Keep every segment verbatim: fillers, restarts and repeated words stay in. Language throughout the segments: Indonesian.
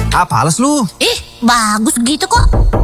Ah, pales lu. Ih, bagus gitu kok.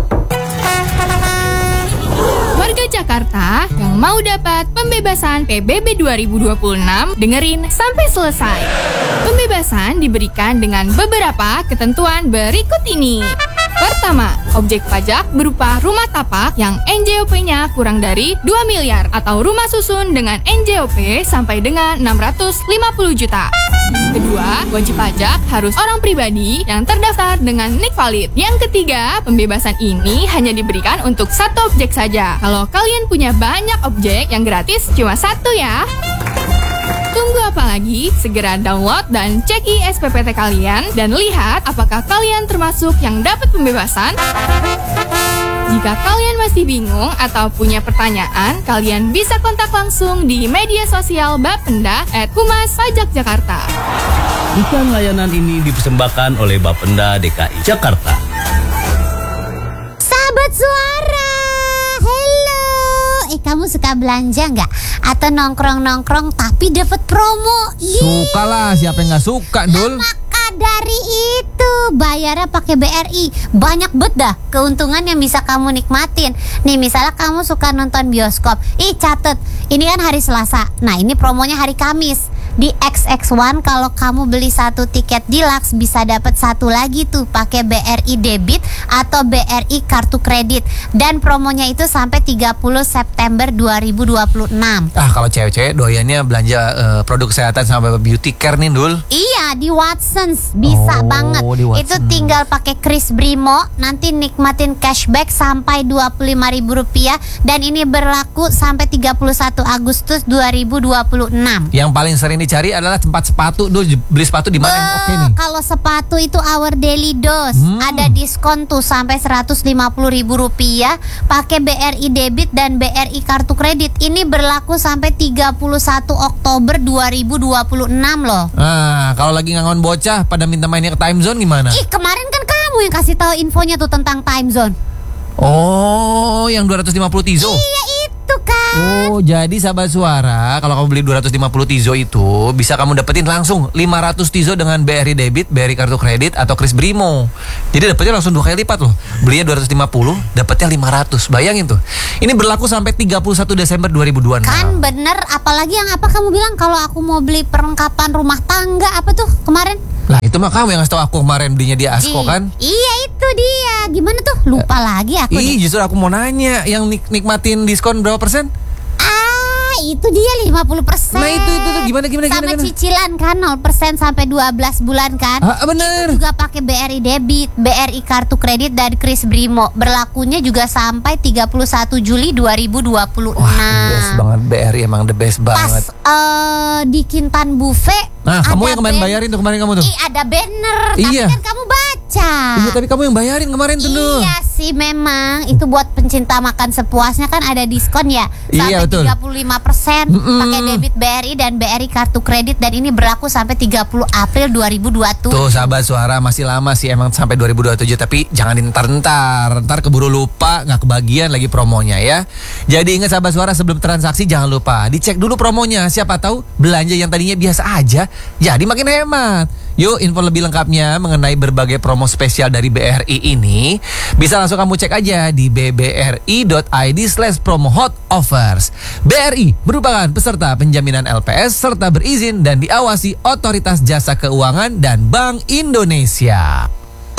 Warga Jakarta yang mau dapat pembebasan P B B dua ribu dua puluh enam, dengerin sampai selesai. Pembebasan diberikan dengan beberapa ketentuan berikut ini. Pertama, objek pajak berupa rumah tapak yang N J O P-nya kurang dari dua miliar atau rumah susun dengan N J O P sampai dengan enam ratus lima puluh juta. Kedua, wajib pajak harus orang pribadi yang terdaftar dengan nik valid. Yang ketiga, pembebasan ini hanya diberikan untuk satu objek saja. Kalau kalian punya banyak objek, yang gratis cuma satu ya. Tunggu apa lagi? Segera download dan cek I S P P T kalian dan lihat apakah kalian termasuk yang dapat pembebasan. Jika kalian masih bingung atau punya pertanyaan, kalian bisa kontak langsung di media sosial Bapenda at Humas Pajak Jakarta. Iklan layanan ini dipersembahkan oleh Bapenda D K I Jakarta. Sahabat Suara, hello. Eh, kamu suka belanja nggak? Atau nongkrong-nongkrong tapi dapat promo? Yeay. Suka lah, siapa yang nggak suka, Dul? Maka dari itu bayarnya pakai B R I. Banyak bet dah keuntungan yang bisa kamu nikmatin. Nih, misalnya kamu suka nonton bioskop. Ih, catet, ini kan hari Selasa. Nah, ini promonya hari Kamis. Di X X one kalau kamu beli satu tiket deluxe bisa dapat satu lagi tuh pakai B R I debit atau B R I kartu kredit. Dan promonya itu sampai tiga puluh September dua ribu dua puluh enam. Ah, kalau cewek-cewek doyannya belanja uh, produk kesehatan sama beauty care nih, Dul. Iya, di Watsons bisa Oh, banget. di Watsons. Itu tinggal pakai Kris Brimo, nanti nikmatin cashback sampai dua puluh lima ribu rupiah dan ini berlaku sampai tiga puluh satu Agustus dua ribu dua puluh enam. Yang paling sering dicari adalah tempat sepatu. Dul, beli sepatu di mana yang oke nih? Kalau sepatu itu Our Daily Dose, Hmm. ada diskon tuh sampai seratus lima puluh ribu rupiah pakai B R I debit dan B R I kartu kredit. Ini berlaku sampai tiga puluh satu Oktober dua ribu dua puluh enam loh. Nah, kalau lagi ngangon bocah pada minta mainnya ke time zone gimana? Ih, kemarin kan kamu yang kasih tahu infonya tuh tentang time zone. Oh, yang dua ratus lima puluh Tizo. Iya itu kan. Oh, jadi sahabat Suara, kalau kamu beli dua ratus lima puluh Tizo itu bisa kamu dapetin langsung lima ratus Tizo dengan B R I debit, B R I kartu kredit atau Kris Brimo. Jadi dapetnya langsung dua kali lipat loh. Belinya dua ratus lima puluh, dapetnya lima ratus. Bayangin tuh. Ini berlaku sampai tiga puluh satu Desember dua ribu dua puluh enam. Kan bener, apalagi yang apa kamu bilang kalau aku mau beli perlengkapan rumah tangga apa tuh kemarin? Lah, itu mah kamu yang ngasih tau aku kemarin belinya di Asko Ih, kan? Iya itu dia. Gimana tuh? Lupa lagi aku Ih, nih. justru aku mau nanya, yang nik nikmatin diskon berapa persen? Ah, itu dia lima puluh persen. Nah, itu itu tuh gimana gimana Sama gimana? gimana? cicilan kan nol persen sampai dua belas bulan kan? Ah, bener. Itu juga pakai B R I debit, B R I kartu kredit dan Kris Brimo. Berlakunya juga sampai tiga puluh satu Juli dua ribu dua puluh enam. Wah, the best banget B R I, emang the best Pas banget. eh, di Kintan Buffet. Nah, kamu ada yang kemarin ban- bayarin tuh kemarin kamu tuh. Ih, ada banner. Iya. Tapi kan kamu baca. Iya, tapi kamu yang bayarin kemarin tuh. Dul. Iya sih memang itu buat pencinta makan sepuasnya kan ada diskon ya Iya, sampai betul. tiga puluh lima persen Mm-mm. pakai debit B R I dan B R I kartu kredit dan ini berlaku sampai tiga puluh April dua ribu dua puluh tujuh. Tuh sahabat Suara, masih lama sih emang sampai dua ribu dua puluh tujuh, tapi jangan entar-entar. Ntar keburu lupa, nggak kebagian lagi promonya ya. Jadi ingat sahabat Suara, sebelum transaksi jangan lupa dicek dulu promonya. Siapa tahu belanja yang tadinya biasa aja jadi makin hemat. Yuk, info lebih lengkapnya mengenai berbagai promo spesial dari B R I ini bisa langsung kamu cek aja di b b r i dot i d slash promo hot offers. B R I merupakan peserta penjaminan L P S serta berizin dan diawasi Otoritas Jasa Keuangan dan Bank Indonesia.